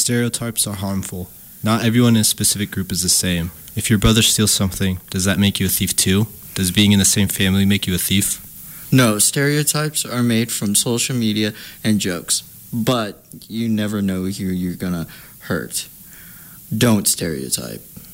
Stereotypes are harmful. Not everyone in a specific group is the same. If your brother steals something, does that make you a thief too? Does being in the same family make you a thief? No, stereotypes are made from social media and jokes, but you never know who you're gonna hurt. Don't stereotype.